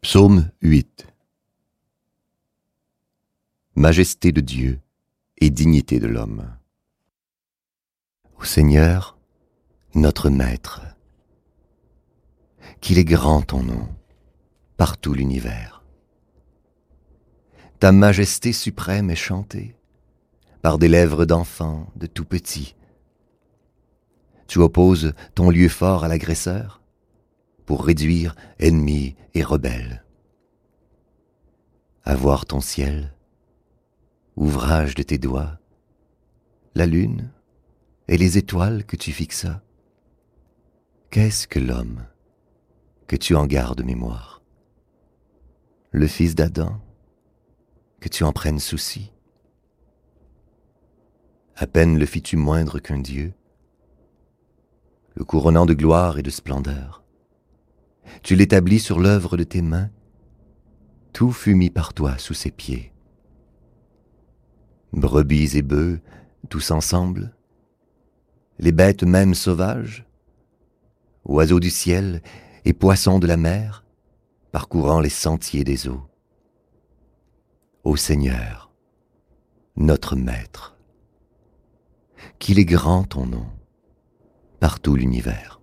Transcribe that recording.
Psaume 8. Majesté de Dieu et dignité de l'homme. Ô Seigneur, notre Maître, qu'il est grand ton nom, par tout l'univers. Ta majesté suprême est chantée par des lèvres d'enfants, de tout petits. Tu opposes ton lieu fort à l'agresseur pour réduire ennemis et rebelles. À voir ton ciel, ouvrage de tes doigts, la lune et les étoiles que tu fixas. Qu'est-ce que l'homme que tu en gardes mémoire? Le fils d'Adam, que tu en prennes souci? À peine le fis-tu moindre qu'un Dieu, le couronnant de gloire et de splendeur. Tu l'établis sur l'œuvre de tes mains, tout fut mis par toi sous ses pieds. Brebis et bœufs, tous ensemble, les bêtes même sauvages, oiseaux du ciel et poissons de la mer, parcourant les sentiers des eaux. Ô Seigneur, notre Maître, qu'il est grand ton nom, par tout l'univers.